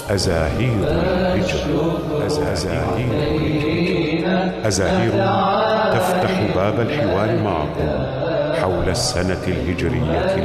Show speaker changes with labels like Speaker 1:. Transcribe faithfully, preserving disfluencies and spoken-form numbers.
Speaker 1: أزاهير الهجرة. أزاهير الهجرة. أزاهير تفتح باب الحوار معكم حول السنة الهجرية